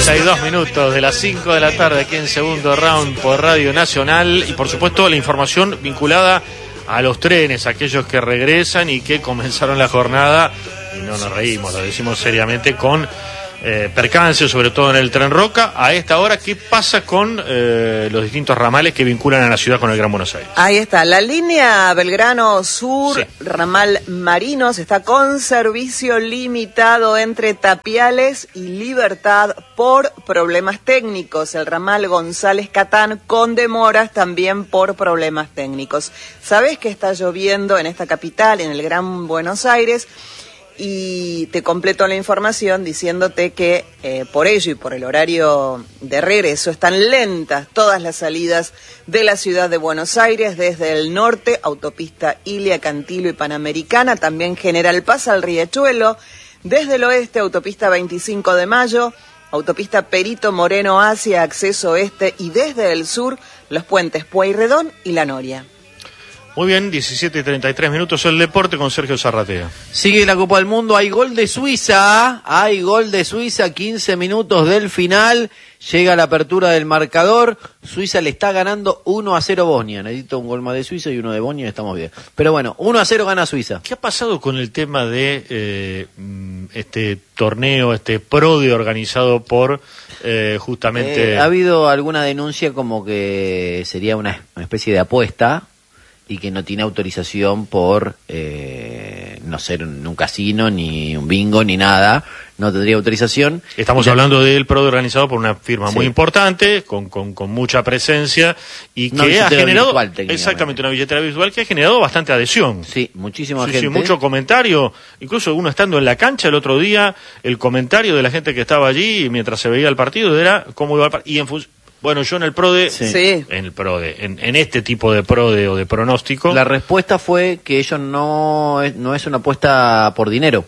32 minutos de las 5 de la tarde aquí en Segundo Round por Radio Nacional y por supuesto la información vinculada a los trenes, aquellos que regresan y que comenzaron la jornada, y no nos reímos, lo decimos seriamente, con percances, sobre todo en el Tren Roca. A esta hora, ¿qué pasa con los distintos ramales que vinculan a la ciudad con el Gran Buenos Aires? Ahí está, la línea Belgrano Sur, sí. Ramal Marinos, está con servicio limitado entre Tapiales y Libertad por problemas técnicos. El ramal González Catán con demoras también por problemas técnicos. ¿Sabés que está lloviendo en esta capital, en el Gran Buenos Aires? Y te completo la información diciéndote que por ello y por el horario de regreso están lentas todas las salidas de la ciudad de Buenos Aires desde el norte, autopista Ilia, Cantilo y Panamericana, también General Paz al Riachuelo, desde el oeste, autopista 25 de Mayo, autopista Perito Moreno hacia acceso oeste y desde el sur, los puentes Pueyrredón y La Noria. Muy bien, 17 y 33 minutos el deporte con Sergio Zarratea. Sigue la Copa del Mundo, hay gol de Suiza, 15 minutos del final, llega la apertura del marcador, Suiza le está ganando 1-0 Bosnia, necesito un gol más de Suiza y uno de Bosnia, estamos bien. Pero bueno, 1-0 gana Suiza. ¿Qué ha pasado con el tema de este torneo, este PRODE organizado por justamente... Ha habido alguna denuncia como que sería una especie de apuesta, y que no tiene autorización por no ser un casino, ni un bingo, ni nada, no tendría autorización. Estamos hablando del PRODE organizado por una firma muy importante, con mucha presencia, y que ha generado, exactamente, una billetera virtual que ha generado bastante adhesión. Sí, muchísima gente. Sí, mucho comentario, incluso uno estando en la cancha el otro día, el comentario de la gente que estaba allí mientras se veía el partido era cómo iba el partido, y bueno, yo en el PRODE, en este tipo de PRODE o de pronóstico... La respuesta fue que ellos no es una apuesta por dinero,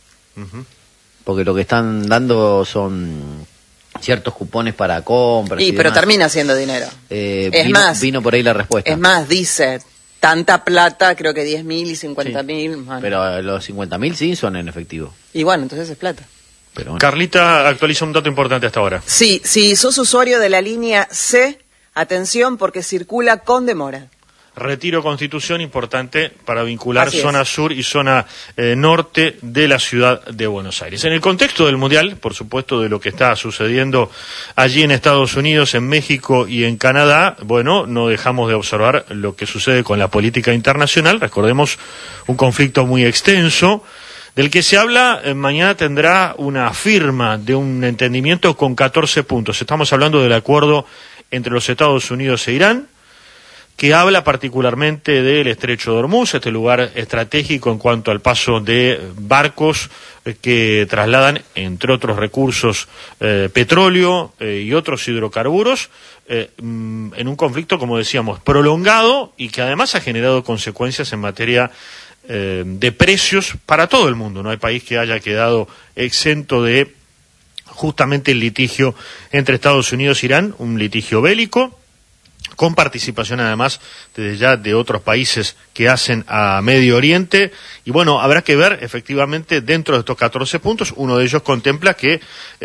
porque lo que están dando son ciertos cupones para compras. Pero termina siendo dinero. Vino por ahí la respuesta. Es más, dice, tanta plata, creo que 10.000 y 50.000. Pero los 50.000 sí son en efectivo. Y bueno, entonces es plata. Pero bueno. Carlita actualiza un dato importante hasta ahora. Sí, si sos usuario de la línea C, atención porque circula con demora. Retiro Constitución, importante para vincular zona sur y zona norte de la ciudad de Buenos Aires. En el contexto del Mundial, por supuesto, de lo que está sucediendo allí en Estados Unidos, en México y en Canadá, bueno, no dejamos de observar lo que sucede con la política internacional. Recordemos un conflicto muy extenso, del que se habla. Mañana tendrá una firma de un entendimiento con 14 puntos. Estamos hablando del acuerdo entre los Estados Unidos e Irán, que habla particularmente del Estrecho de Hormuz, este lugar estratégico en cuanto al paso de barcos que trasladan, entre otros recursos, petróleo y otros hidrocarburos, en un conflicto, como decíamos, prolongado y que además ha generado consecuencias en materia de precios para todo el mundo. No hay país que haya quedado exento de justamente el litigio entre Estados Unidos e Irán, un litigio bélico, con participación además desde ya de otros países que hacen a Medio Oriente, y bueno, habrá que ver efectivamente dentro de estos 14 puntos, uno de ellos contempla que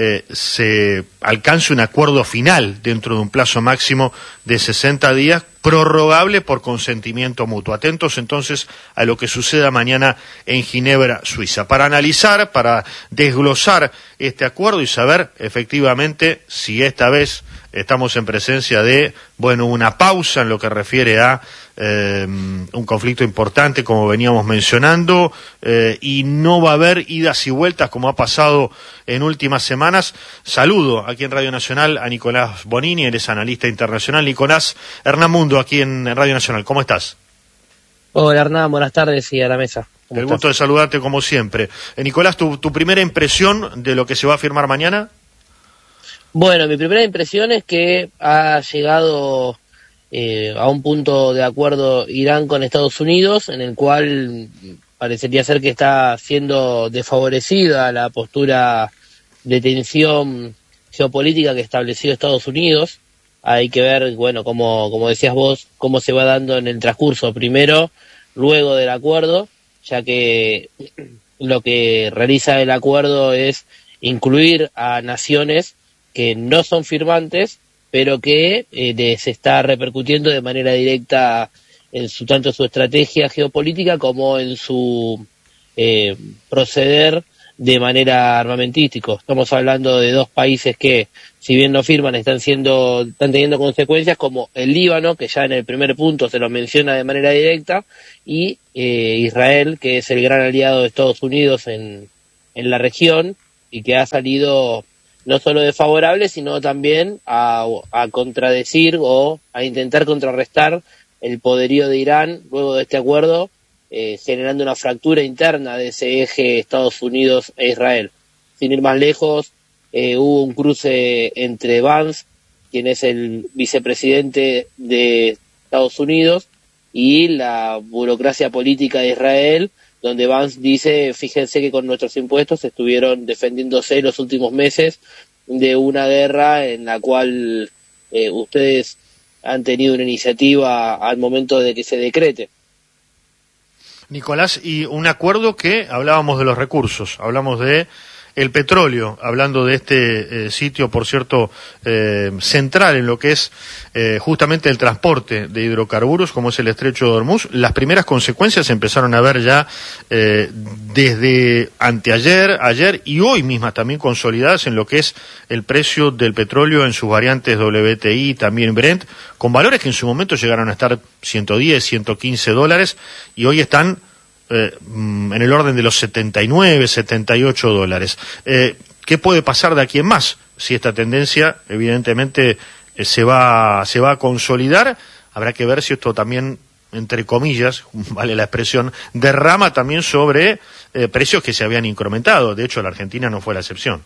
se alcance un acuerdo final dentro de un plazo máximo de 60 días, prorrogable por consentimiento mutuo. Atentos entonces a lo que suceda mañana en Ginebra, Suiza, para analizar, para desglosar este acuerdo y saber efectivamente si esta vez estamos en presencia de, bueno, una pausa en lo que refiere a un conflicto importante, como veníamos mencionando, y no va a haber idas y vueltas como ha pasado en últimas semanas. Saludo aquí en Radio Nacional a Nicolás Bonini, él es analista internacional. Nicolás, Hernán Mundo aquí en Radio Nacional, ¿cómo estás? Hola Hernán, buenas tardes y a la mesa. El gusto de saludarte como siempre. Nicolás, ¿tu primera impresión de lo que se va a firmar mañana? Bueno, mi primera impresión es que ha llegado a un punto de acuerdo Irán con Estados Unidos, en el cual parecería ser que está siendo desfavorecida la postura de tensión geopolítica que estableció Estados Unidos. Hay que ver, bueno, como decías vos, cómo se va dando en el transcurso, primero, luego del acuerdo, ya que lo que realiza el acuerdo es incluir a naciones que no son firmantes, pero que les está repercutiendo de manera directa en tanto su estrategia geopolítica como en su proceder de manera armamentística. Estamos hablando de dos países que, si bien no firman, están teniendo consecuencias, como el Líbano, que ya en el primer punto se lo menciona de manera directa, y Israel, que es el gran aliado de Estados Unidos en la región, y que ha salido no solo desfavorable, sino también a contradecir o a intentar contrarrestar el poderío de Irán luego de este acuerdo, generando una fractura interna de ese eje Estados Unidos e Israel. Sin ir más lejos, hubo un cruce entre Vance, quien es el vicepresidente de Estados Unidos, y la burocracia política de Israel, donde Vance dice: fíjense que con nuestros impuestos estuvieron defendiéndose los últimos meses de una guerra en la cual ustedes han tenido una iniciativa al momento de que se decrete. Nicolás, y un acuerdo que hablábamos de los recursos, hablamos de el petróleo, hablando de este sitio, por cierto, central en lo que es justamente el transporte de hidrocarburos, como es el Estrecho de Hormuz. Las primeras consecuencias se empezaron a ver ya desde anteayer, ayer y hoy mismas también consolidadas en lo que es el precio del petróleo en sus variantes WTI, también Brent, con valores que en su momento llegaron a estar $110, $115, y hoy están en el orden de los $79, $78. ¿Qué puede pasar de aquí en más? Si esta tendencia, evidentemente, se va a consolidar, habrá que ver si esto también, entre comillas, vale la expresión, derrama también sobre precios que se habían incrementado. De hecho, la Argentina no fue la excepción.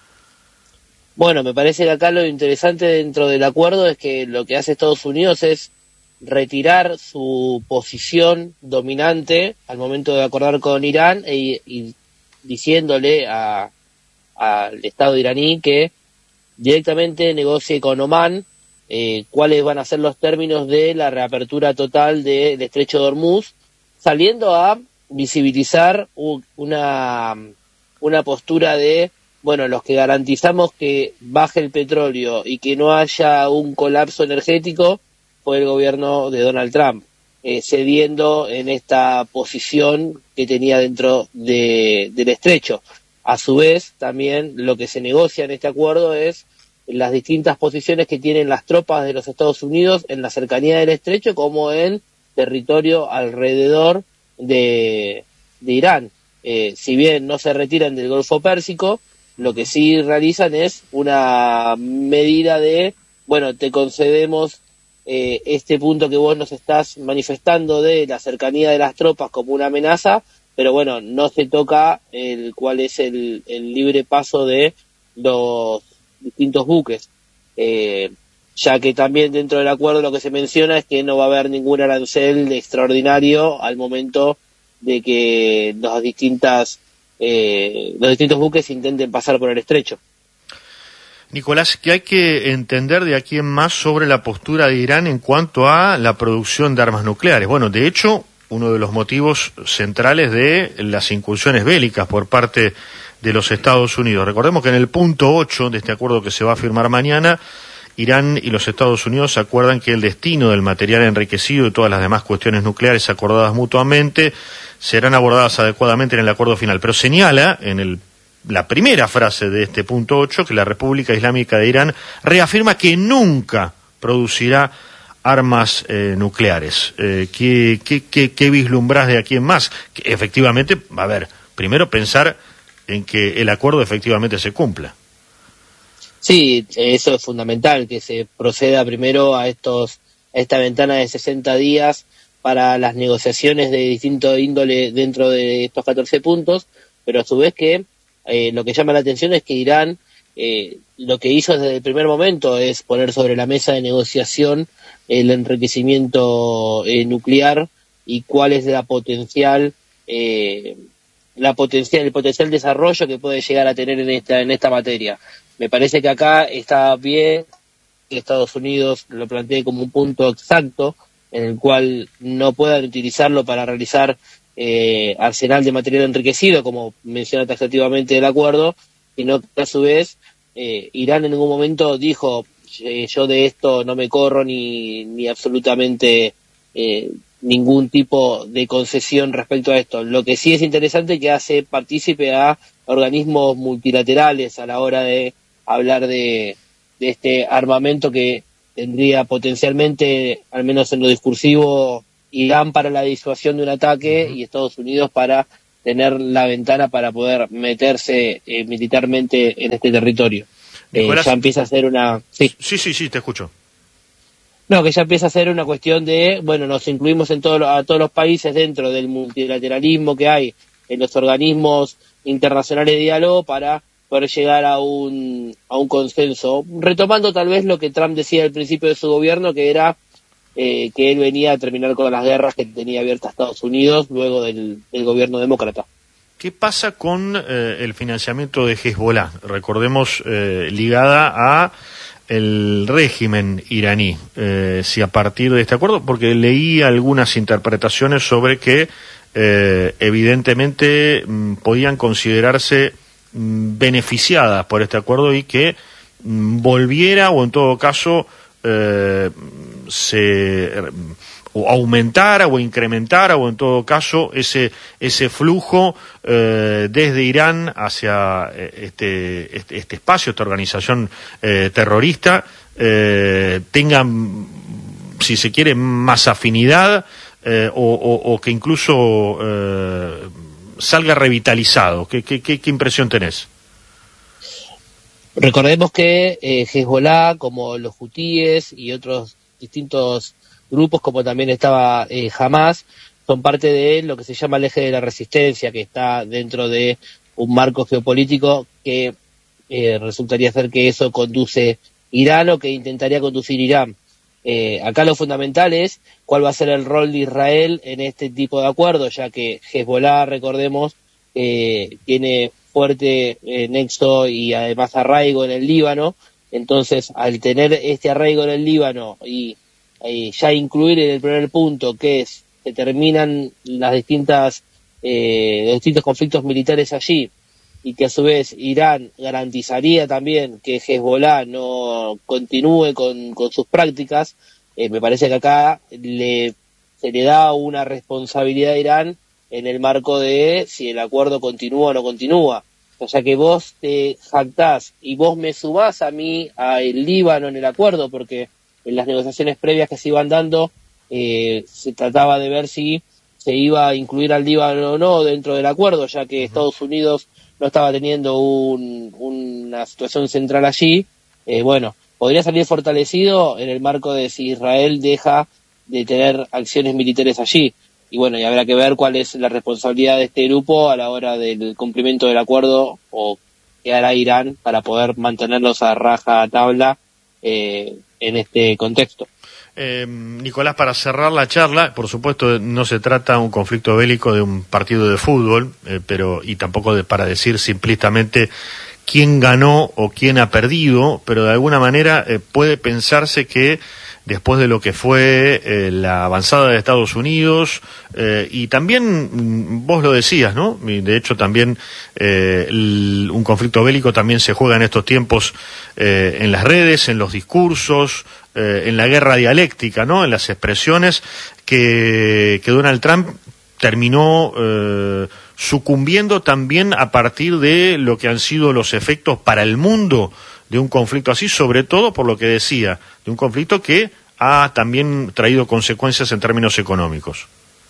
Bueno, me parece que acá lo interesante dentro del acuerdo es que lo que hace Estados Unidos es retirar su posición dominante al momento de acordar con Irán y diciéndole al Estado iraní que directamente negocie con Omán cuáles van a ser los términos de la reapertura total del Estrecho de Hormuz, saliendo a visibilizar una postura de, bueno, los que garantizamos que baje el petróleo y que no haya un colapso energético fue el gobierno de Donald Trump, cediendo en esta posición que tenía dentro del estrecho. A su vez, también lo que se negocia en este acuerdo es las distintas posiciones que tienen las tropas de los Estados Unidos en la cercanía del estrecho como en territorio alrededor de Irán. Si bien no se retiran del Golfo Pérsico, lo que sí realizan es una medida de, bueno, te concedemos este punto que vos nos estás manifestando de la cercanía de las tropas como una amenaza, pero bueno, no se toca cuál es el libre paso de los distintos buques, ya que también dentro del acuerdo lo que se menciona es que no va a haber ningún arancel extraordinario al momento de que los distintos buques intenten pasar por el estrecho. Nicolás, ¿qué hay que entender de aquí en más sobre la postura de Irán en cuanto a la producción de armas nucleares? Bueno, de hecho, uno de los motivos centrales de las incursiones bélicas por parte de los Estados Unidos. Recordemos que en el punto 8 de este acuerdo que se va a firmar mañana, Irán y los Estados Unidos acuerdan que el destino del material enriquecido y todas las demás cuestiones nucleares acordadas mutuamente serán abordadas adecuadamente en el acuerdo final. Pero señala en la primera frase de este punto 8 que la República Islámica de Irán reafirma que nunca producirá armas nucleares. ¿Qué vislumbrás de aquí en más? Que efectivamente, a ver, primero pensar en que el acuerdo efectivamente se cumpla. Sí, eso es fundamental, que se proceda primero a esta ventana de 60 días para las negociaciones de distinto índole dentro de estos 14 puntos, pero a su vez que lo que llama la atención es que Irán lo que hizo desde el primer momento es poner sobre la mesa de negociación el enriquecimiento nuclear y cuál es el potencial desarrollo que puede llegar a tener en esta materia. Me parece que acá está bien que Estados Unidos lo plantee como un punto exacto en el cual no puedan utilizarlo para realizar arsenal de material enriquecido, como menciona taxativamente el acuerdo, sino que a su vez Irán en ningún momento dijo yo de esto no me corro ni absolutamente ningún tipo de concesión respecto a esto. Lo que sí es interesante es que hace partícipe a organismos multilaterales a la hora de hablar de este armamento que tendría potencialmente, al menos en lo discursivo, Irán para la disuasión de un ataque y Estados Unidos para tener la ventana para poder meterse militarmente en este territorio. Ya empieza a ser una... Sí, te escucho. No, que ya empieza a ser una cuestión de, bueno, nos incluimos a todos los países dentro del multilateralismo que hay en los organismos internacionales de diálogo para poder llegar a un consenso, retomando tal vez lo que Trump decía al principio de su gobierno, que era que él venía a terminar con las guerras que tenía abiertas Estados Unidos luego del gobierno demócrata. ¿Qué pasa con el financiamiento de Hezbollah? Recordemos, ligada a el régimen iraní, si a partir de este acuerdo, porque leí algunas interpretaciones sobre que evidentemente podían considerarse beneficiadas por este acuerdo y que volviera o en todo caso o aumentara o incrementara o en todo caso ese flujo desde Irán hacia este espacio, esta organización terrorista, tengan, si se quiere, más afinidad o que incluso salga revitalizado. ¿Qué impresión tenés? Recordemos que Hezbollah, como los hutíes y otros distintos grupos, como también estaba Hamás, son parte de lo que se llama el eje de la resistencia, que está dentro de un marco geopolítico que resultaría ser que eso conduce Irán o que intentaría conducir Irán. Acá lo fundamental es cuál va a ser el rol de Israel en este tipo de acuerdos, ya que Hezbollah, recordemos, tiene fuerte nexo y además arraigo en el Líbano. Entonces, al tener este arraigo en el Líbano y ya incluir en el primer punto que es que terminan los distintos conflictos militares allí y que a su vez Irán garantizaría también que Hezbollah no continúe con sus prácticas, me parece que acá se le da una responsabilidad a Irán en el marco de si el acuerdo continúa o no continúa. O sea que vos te jactás y vos me sumás a mí, al Líbano en el acuerdo, porque en las negociaciones previas que se iban dando se trataba de ver si se iba a incluir al Líbano o no dentro del acuerdo, ya que Estados Unidos no estaba teniendo una situación central allí. Bueno, podría salir fortalecido en el marco de si Israel deja de tener acciones militares allí. Y bueno, y habrá que ver cuál es la responsabilidad de este grupo a la hora del cumplimiento del acuerdo o qué hará Irán para poder mantenerlos a raja tabla en este contexto. Nicolás, para cerrar la charla, por supuesto no se trata de un conflicto bélico de un partido de fútbol, y tampoco para decir simplistamente quién ganó o quién ha perdido, pero de alguna manera puede pensarse que después de lo que fue la avanzada de Estados Unidos, y también vos lo decías, ¿no? Y de hecho también un conflicto bélico también se juega en estos tiempos en las redes, en los discursos, en la guerra dialéctica, ¿no? En las expresiones que Donald Trump terminó sucumbiendo también a partir de lo que han sido los efectos para el mundo de un conflicto así, sobre todo por lo que decía, de un conflicto que ha también traído consecuencias en términos económicos.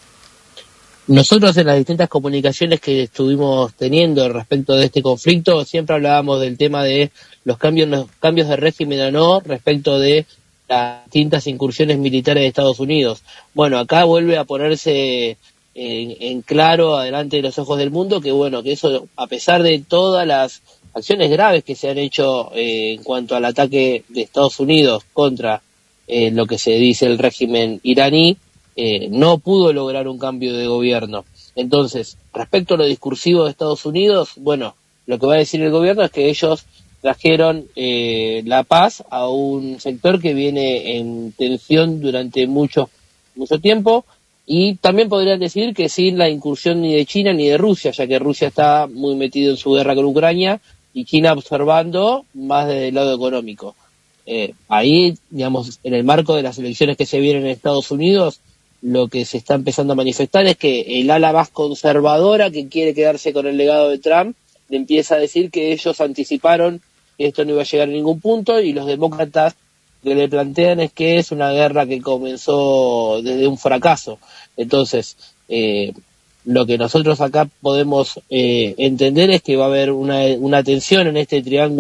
Nosotros en las distintas comunicaciones que estuvimos teniendo respecto de este conflicto siempre hablábamos del tema de los cambios de régimen o no respecto de las distintas incursiones militares de Estados Unidos. Bueno, acá vuelve a ponerse en claro adelante de los ojos del mundo que bueno, que eso, a pesar de todas las acciones graves que se han hecho en cuanto al ataque de Estados Unidos contra lo que se dice el régimen iraní, no pudo lograr un cambio de gobierno. Entonces, respecto a lo discursivo de Estados Unidos, bueno, lo que va a decir el gobierno es que ellos trajeron la paz a un sector que viene en tensión durante mucho tiempo, y también podrían decir que sin la incursión ni de China ni de Rusia, ya que Rusia está muy metido en su guerra con Ucrania y China observando más desde el lado económico. Ahí, digamos, en el marco de las elecciones que se vienen en Estados Unidos, lo que se está empezando a manifestar es que el ala más conservadora, que quiere quedarse con el legado de Trump, le empieza a decir que ellos anticiparon que esto no iba a llegar a ningún punto, y los demócratas lo que le plantean es que es una guerra que comenzó desde un fracaso. Entonces, lo que nosotros acá podemos entender es que va a haber una tensión en este triángulo